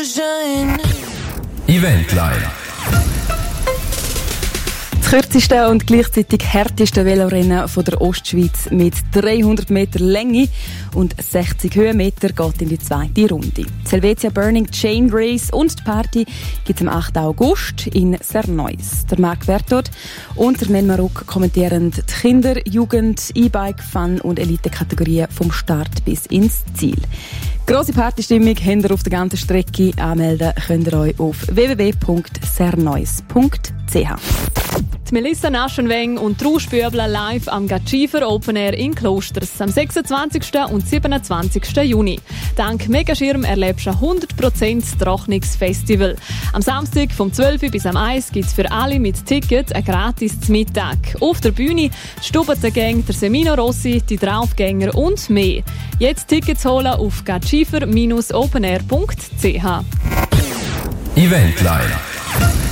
Eventline. Das kürzeste und gleichzeitig härteste Velorennen von der Ostschweiz mit 300 Meter Länge und 60 Höhenmeter geht in die zweite Runde. Die Helvetia Burning Chain Race und die Party gibt es am 8. August in Serneus. Der Marc Berthold und der Nen Maruk kommentieren die Kinder-, Jugend-, E-Bike-, Fun- und Elite-Kategorien vom Start bis ins Ziel. Grosse Partystimmung habt ihr auf der ganzen Strecke. Anmelden könnt ihr euch auf www.serneus.ch. Melissa Naschenweng und Ruth Spürbler live am Gatschiefer Open Air in Klosters am 26. und 27. Juni. Dank Megaschirm erlebst du 100% Trocknungsfestival. Am Samstag vom 12 bis am 1 gibt es für alle mit Ticket ein gratis Mittag. Auf der Bühne die Stubentengang, der Semino Rossi, die Draufgänger und mehr. Jetzt Tickets holen auf gatschiefer-openair.ch. Eventline.